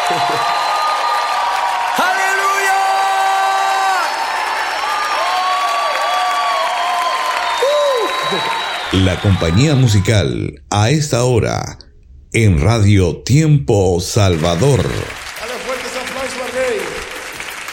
¡Aleluya! La compañía musical a esta hora en Radio Tiempo Salvador.